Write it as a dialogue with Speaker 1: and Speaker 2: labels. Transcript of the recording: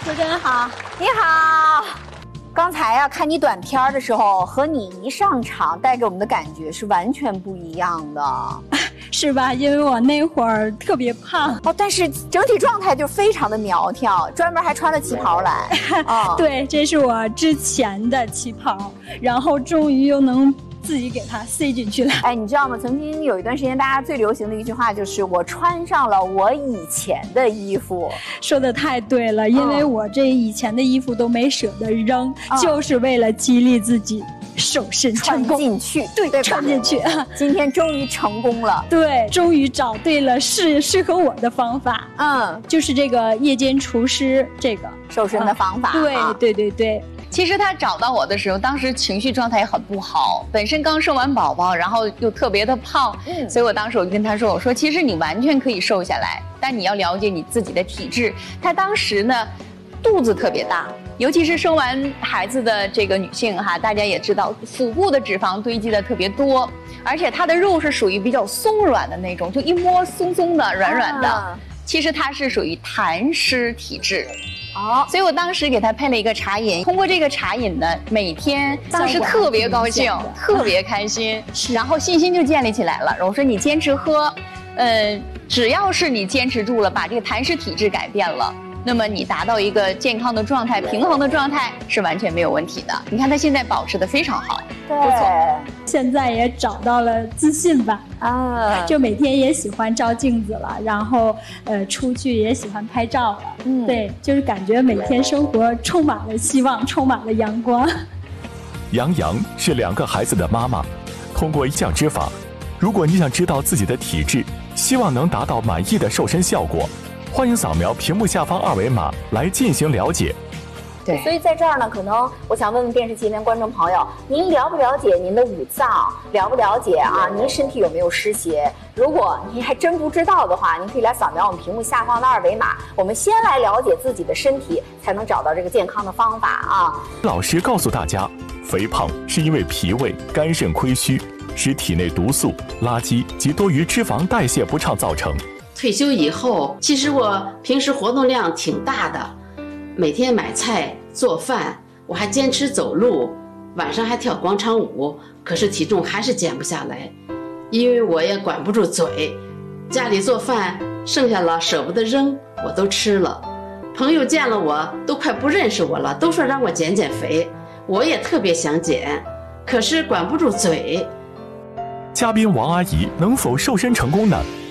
Speaker 1: 主持人好。
Speaker 2: 你好。刚才啊，看你短片的时候，和你一上场带给我们的感觉是完全不一样的，
Speaker 1: 是吧？因为我那会儿特别胖
Speaker 2: 哦，但是整体状态就非常的苗条，专门还穿了旗袍来。
Speaker 1: 哦，对，这是我之前的旗袍，然后终于又能自己给它塞进去了。
Speaker 2: 哎，你知道吗？曾经有一段时间，大家最流行的一句话就是我穿上了我以前的衣服。
Speaker 1: 说的太对了，因为我这以前的衣服都没舍得扔，就是为了激励自己瘦身成功。
Speaker 2: 穿进去，
Speaker 1: 对，穿进去。
Speaker 2: 今天终于成功了。
Speaker 1: 对，终于找对了适合我的方法。就是这个夜间除湿这个
Speaker 2: 瘦身的方法。
Speaker 1: 对。
Speaker 3: 其实他找到我的时候，当时情绪状态也很不好，本身刚生完宝宝，然后又特别的胖，所以我当时我就跟他说，我说其实你完全可以瘦下来，但你要了解你自己的体质。他当时呢，肚子特别大，尤其是生完孩子的这个女性哈，大家也知道，腹部的脂肪堆积的特别多，而且她的肉是属于比较松软的那种，就一摸松松的、软软的。其实她是属于痰湿体质。所以我当时给他配了一个茶饮，通过这个茶饮呢，每天当时特别高兴，特别开心，然后信心就建立起来了。我说你坚持喝，只要是你坚持住了，把这个痰湿体质改变了，那么你达到一个健康的状态、平衡的状态是完全没有问题的。你看他现在保持得非常好，不错。
Speaker 1: 现在也找到了自信吧，就每天也喜欢照镜子了，然后出去也喜欢拍照了，对，就是感觉每天生活充满了希望，充满了阳光。
Speaker 4: 杨洋是2个孩子的妈妈，通过一项之法，如果你想知道自己的体质，希望能达到满意的瘦身效果，欢迎扫描屏幕下方2维码来进行了解。
Speaker 2: 对，所以在这儿呢，可能我想问问电视机前观众朋友，您了不了解您的五脏？了不了解啊？您身体有没有湿邪？如果您还真不知道的话，您可以来扫描我们屏幕下方的2维码。我们先来了解自己的身体，才能找到这个健康的方法啊。
Speaker 4: 老师告诉大家，肥胖是因为脾胃、肝肾亏虚，使体内毒素、垃圾及多余脂肪代谢不畅造成。
Speaker 5: 退休以后，其实我平时活动量挺大的，每天买菜做饭，我还坚持走路，晚上还跳广场舞，可是体重还是减不下来，因为我也管不住嘴，家里做饭剩下了舍不得扔，我都吃了。朋友见了我都快不认识我了，都说让我减减肥，我也特别想减，可是管不住嘴。
Speaker 4: 嘉宾王阿姨能否瘦身成功呢？